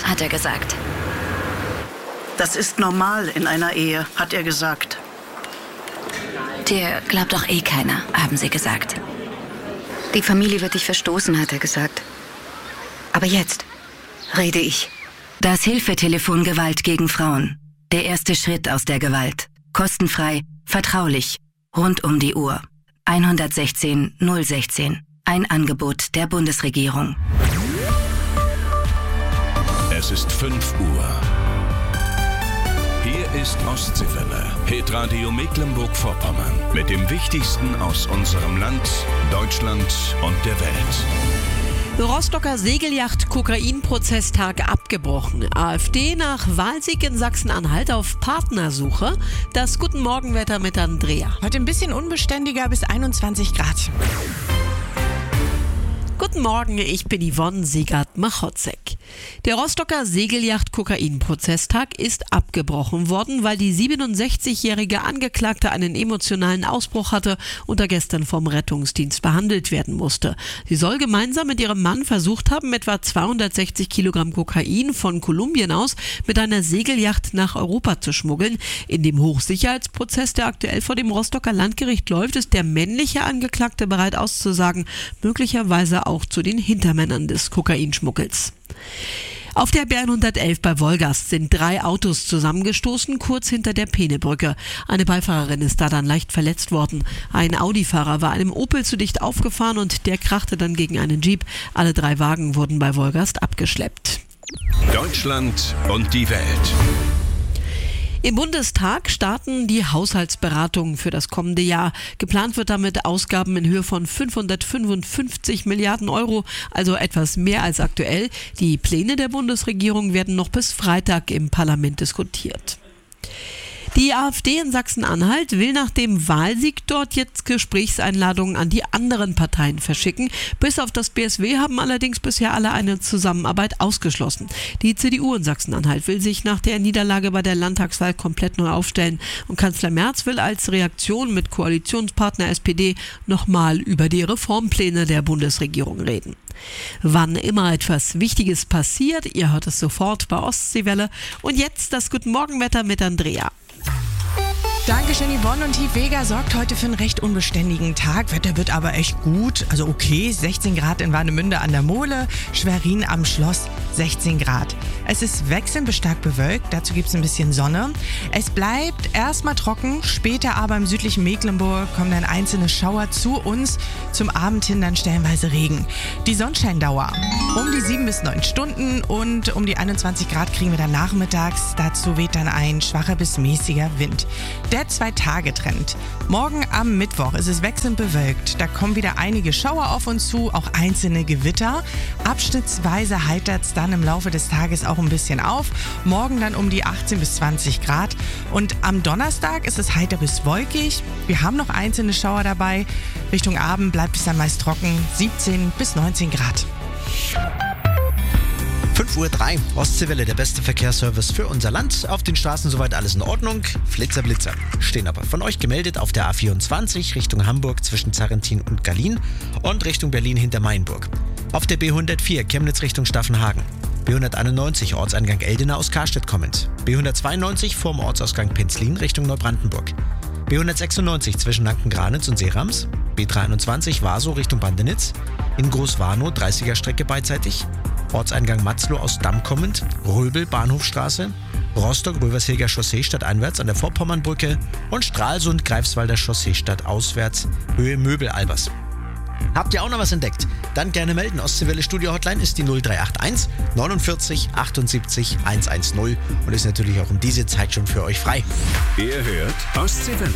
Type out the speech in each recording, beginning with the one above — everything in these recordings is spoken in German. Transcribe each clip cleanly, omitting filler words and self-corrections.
hat er gesagt. Das ist normal in einer Ehe, hat er gesagt. Dir glaubt doch eh keiner, haben sie gesagt. Die Familie wird dich verstoßen, hat er gesagt. Aber jetzt rede ich. Das Hilfetelefon Gewalt gegen Frauen. Der erste Schritt aus der Gewalt. Kostenfrei, vertraulich, rund um die Uhr. 116 016. Ein Angebot der Bundesregierung. Es ist 5 Uhr. Hier ist Ostseewelle, Hitradio Mecklenburg-Vorpommern. Mit dem Wichtigsten aus unserem Land, Deutschland und der Welt. Rostocker Segelyacht Kokainprozesstag abgebrochen. AfD nach Wahlsieg in Sachsen-Anhalt auf Partnersuche. Das Guten Morgenwetter mit Andrea. Heute ein bisschen unbeständiger bis 21 Grad. Guten Morgen, ich bin Yvonne Siegert-Machotzek. Der Rostocker Segelyacht-Kokain-Prozesstag ist abgebrochen worden, weil die 67-jährige Angeklagte einen emotionalen Ausbruch hatte und er gestern vom Rettungsdienst behandelt werden musste. Sie soll gemeinsam mit ihrem Mann versucht haben, etwa 260 Kilogramm Kokain von Kolumbien aus mit einer Segelyacht nach Europa zu schmuggeln. In dem Hochsicherheitsprozess, der aktuell vor dem Rostocker Landgericht läuft, ist der männliche Angeklagte bereit auszusagen, möglicherweise auch zu den Hintermännern des Kokainschmuggels. Auf der B111 bei Wolgast sind 3 Autos zusammengestoßen, kurz hinter der Peenebrücke. Eine Beifahrerin ist da dann leicht verletzt worden. Ein Audi-Fahrer war einem Opel zu dicht aufgefahren und der krachte dann gegen einen Jeep. Alle 3 Wagen wurden bei Wolgast abgeschleppt. Deutschland und die Welt. Im Bundestag starten die Haushaltsberatungen für das kommende Jahr. Geplant wird damit Ausgaben in Höhe von 555 Milliarden Euro, also etwas mehr als aktuell. Die Pläne der Bundesregierung werden noch bis Freitag im Parlament diskutiert. Die AfD in Sachsen-Anhalt will nach dem Wahlsieg dort jetzt Gesprächseinladungen an die anderen Parteien verschicken. Bis auf das BSW haben allerdings bisher alle eine Zusammenarbeit ausgeschlossen. Die CDU in Sachsen-Anhalt will sich nach der Niederlage bei der Landtagswahl komplett neu aufstellen. Und Kanzler Merz will als Reaktion mit Koalitionspartner SPD nochmal über die Reformpläne der Bundesregierung reden. Wann immer etwas Wichtiges passiert, ihr hört es sofort bei Ostseewelle. Und jetzt das Guten Morgenwetter mit Andrea. Dankeschön, Yvonne. Und Tief Vega sorgt heute für einen recht unbeständigen Tag. Wetter wird aber echt gut, also okay. 16 Grad in Warnemünde an der Mole, Schwerin am Schloss 16 Grad. Es ist wechselnd bis stark bewölkt, dazu gibt es ein bisschen Sonne. Es bleibt erstmal trocken, später aber im südlichen Mecklenburg kommen dann einzelne Schauer zu uns. Zum Abend hin dann stellenweise Regen. Die Sonnenscheindauer um die 7 bis 9 Stunden und um die 21 Grad kriegen wir dann nachmittags. Dazu weht dann ein schwacher bis mäßiger Wind. Der 2-Tage-Trend. Morgen am Mittwoch ist es wechselnd bewölkt. Da kommen wieder einige Schauer auf uns zu, auch einzelne Gewitter. Abschnittsweise heitert es dann im Laufe des Tages auch ein bisschen auf. Morgen dann um die 18 bis 20 Grad. Und am Donnerstag ist es heiter bis wolkig. Wir haben noch einzelne Schauer dabei. Richtung Abend bleibt es dann meist trocken. 17 bis 19 Grad. 5:03 Uhr, Ostseewelle, der beste Verkehrsservice für unser Land. Auf den Straßen soweit alles in Ordnung. Flitzer, Blitzer stehen aber von euch gemeldet auf der A24 Richtung Hamburg zwischen Zarrentin und Gallien und Richtung Berlin hinter Mainburg. Auf der B104 Chemnitz Richtung Staffenhagen. B191 Ortseingang Eldena aus Karstedt kommend. B192 vorm Ortsausgang Penzlin Richtung Neubrandenburg. B196 zwischen Lanken-Granitz und Seerams. B321 Warsow Richtung Bandenitz. In Großwarnow 30er Strecke beidseitig. Ortseingang Matzlow aus Damm kommend, Röbel, Bahnhofstraße, Rostock-Rövershilger Chaussee stadteinwärts an der Vorpommernbrücke und Stralsund, Greifswalder Chaussee stadtauswärts, Höhe Möbel-Albers. Habt ihr auch noch was entdeckt? Dann gerne melden. Ostseewelle Studio Hotline ist die 0381 49 78 110 und ist natürlich auch um diese Zeit schon für euch frei. Ihr hört Ostseewelle.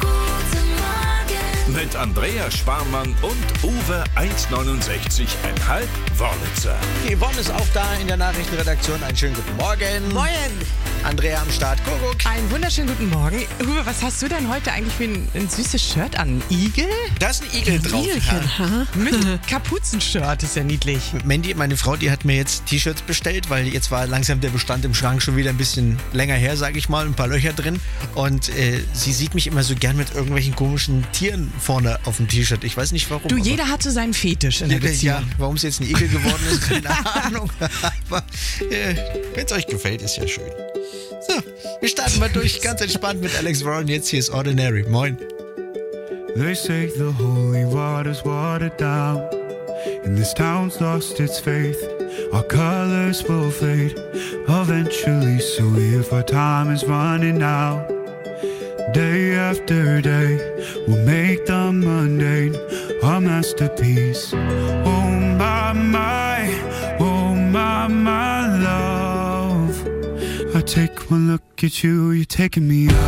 Mit Andrea Sparmann und Uwe 169,5 Wollitzer. Die Yvonne ist auch da in der Nachrichtenredaktion. Einen schönen guten Morgen. Moin. Andrea am Start. Kuckuck. Einen wunderschönen guten Morgen. Uwe, was hast du denn heute eigentlich für ein süßes Shirt an? Ein Igel? Da ist ein Igel drauf. Mit Kapuzenshirt, ist ja niedlich. Mandy, meine Frau, die hat mir jetzt T-Shirts bestellt, weil jetzt war langsam der Bestand im Schrank schon wieder ein bisschen länger her, sage ich mal, ein paar Löcher drin. Und sie sieht mich immer so gern mit irgendwelchen komischen Tieren vorne auf dem T-Shirt. Ich weiß nicht warum. Du, jeder hat so seinen Fetisch in der Beziehung. Ja, warum es jetzt ein Igel geworden ist, keine Ahnung. Aber wenn es euch gefällt, ist ja schön. So, wir starten mal durch, ganz entspannt mit Alex Warren. Jetzt hier ist Ordinary. Moin. They say the holy water's watered down, and this town's lost its faith. Our colors will fade eventually, so if our time is running out, day after day, we'll make the mundane our masterpiece. Oh my, oh my love. I take one look at you, you're taking me out.